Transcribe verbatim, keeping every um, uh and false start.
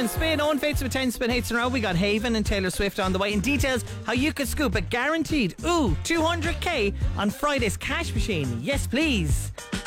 Spin, spin, on fates with ten spin hits in a row. We got Haven and Taylor Swift on the way. And details how you could scoop a guaranteed, ooh, two hundred k on Friday's Cash Machine. Yes, please.